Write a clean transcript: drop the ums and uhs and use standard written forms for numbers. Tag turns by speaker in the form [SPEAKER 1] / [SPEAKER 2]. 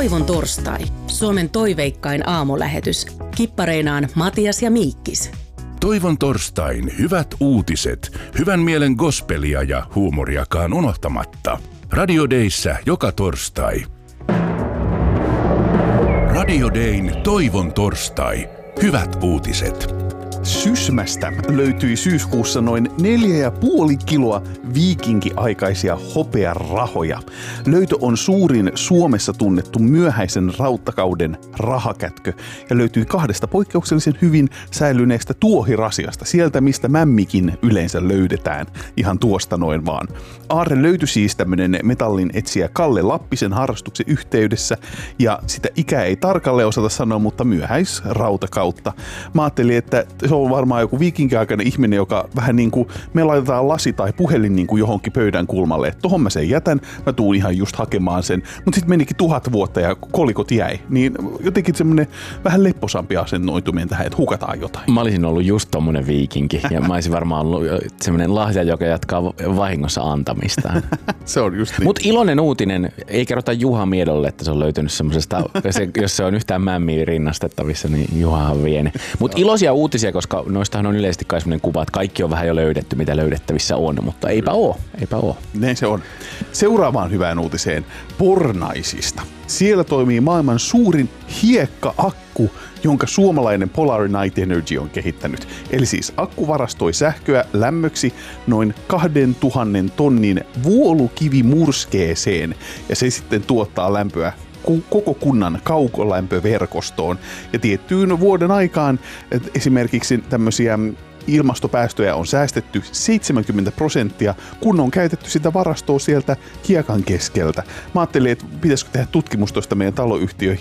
[SPEAKER 1] Toivon torstai, Suomen toiveikkain aamulähetys. Kippareinaan Matias ja Miikkis.
[SPEAKER 2] Toivon torstain hyvät uutiset, hyvän mielen gospelia ja huumoriakaan unohtamatta. Radio Dayssä joka torstai. Radio Dayn Toivon torstai. Hyvät uutiset.
[SPEAKER 3] Sysmästä löytyi syyskuussa noin 4,5 kiloa viikinkiaikaisia hopearahoja. Löytö on suurin Suomessa tunnettu myöhäisen rauttakauden rahakätkö ja löytyi 2 poikkeuksellisen hyvin säilyneestä tuohirasiasta, sieltä mistä mämmikin yleensä löydetään, ihan tuosta noin vaan. Aarre löytyi siis tämmönen metallin etsijä Kalle Lappisen harrastuksen yhteydessä ja sitä ikää ei tarkalleen osata sanoa, mutta myöhäisrautakautta. Mä ajattelin, että se on varmaan joku viikinkiaikainen ihminen, joka vähän niin kuin me laitetaan lasi tai puhelin niin kuin johonkin pöydän kulmalle. Että tohon mä sen jätän, mä tuun ihan just hakemaan sen. Mutta sitten menikin 1000 vuotta ja kolikot jäi. Niin jotenkin semmoinen vähän lepposampi asennoituminen tähän, että hukataan jotain.
[SPEAKER 4] Mä olisin ollut just tommonen viikinki ja mä olisin varmaan ollut semmoinen lahja, joka jatkaa vahingossa antamistaan.
[SPEAKER 3] Se on just niin.
[SPEAKER 4] Mutta iloinen uutinen, ei kerrota Juha Miedolle, että se on löytynyt semmosesta, jos se on yhtään mämmiä rinnastettavissa, niin Juhahan vie ne. Mutta iloisia uutisia, koska noistahan on yleisesti kai semmoinen kuva, että kaikki on vähän jo löydetty, mitä löydettävissä on, mutta eipä oo.
[SPEAKER 3] Näin se on. Seuraavaan hyvään uutiseen Pornaisista. Siellä toimii maailman suurin hiekka-akku, jonka suomalainen Polar Night Energy on kehittänyt. Eli siis akku varastoi sähköä lämmöksi noin 2000 tonnin vuolukivimurskeeseen ja se sitten tuottaa lämpöä koko kunnan kaukolämpöverkostoon. Ja tiettyyn vuoden aikaan esimerkiksi tämmöisiä ilmastopäästöjä on säästetty 70%, kun on käytetty sitä varastoa sieltä hiekan keskeltä. Mä ajattelin, että pitäisikö tehdä tutkimus tuosta meidän taloyhtiön